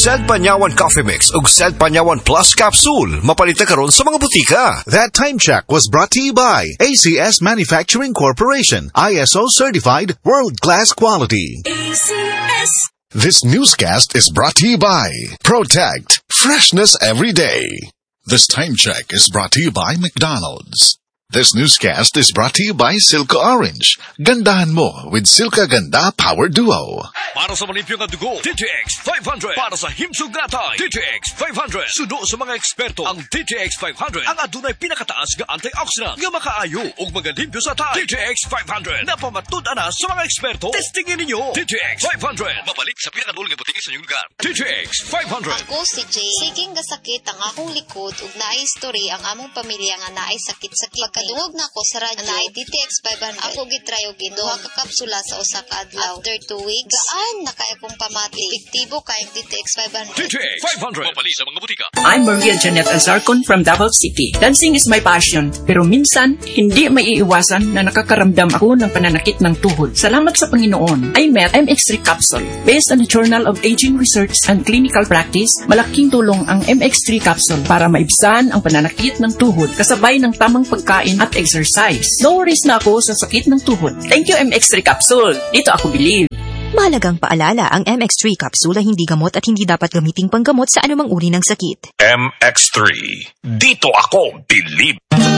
Sed Panyawan Coffee Mix ug Sed Panyawan Plus Capsule. Mapalita karon sa mga butika. That time check was brought to you by ACS Manufacturing Corporation, ISO certified, world-class quality. ACS. This newscast is brought to you by Protect, freshness every day. This time check is brought to you by McDonald's. This newscast is brought to you by Silco Orange. Gandahan mo with Silca Ganda Power Duo. Para sa malimpyo nga dugo, DTX 500. Para sa himsog gatay, DTX 500. Sudo sa mga eksperto, ang DTX 500 ang adunay pinakataas nga antioxidant nga makaayo ug magalimpyo sa tay. DTX 500 napamatud-an na sa mga eksperto. Testingin ninyo. DTX 500. Mabalik sa pinakadulong nga butiki sa inyong lugar. DTX 500. Ako si Jay. Siging gasakit ang akong likod ug naay history ang among pamilya nga naay sakit-sakit. Kadungog na ko sa radyo na DTX 500. Ako gitry og duha ka kapsula sa usa ka adlaw. After 2 weeks, gaan na kay akong pamati. Epektibo kay DTX 500. DTX 500. Mapali sa mga butika. I'm Maria Janet Azarcon from Davao City. Dancing is my passion, pero minsan hindi maiiwasan na nakakaramdam ako ng pananakit ng tuhod. Salamat sa Panginoon, I met MX3 Capsule. Based on the Journal of Aging Research and Clinical Practice, malaking tulong ang MX3 Capsule para maibsan ang pananakit ng tuhod kasabay ng tamang pagkain at exercise. No worries na ako sa sakit ng tuhod. Thank you, MX3 Capsule. Dito ako believe. Mahalagang paalala, ang MX3 Capsule ay hindi gamot at hindi dapat gamiting panggamot sa anumang uri ng sakit. MX3. Dito ako believe.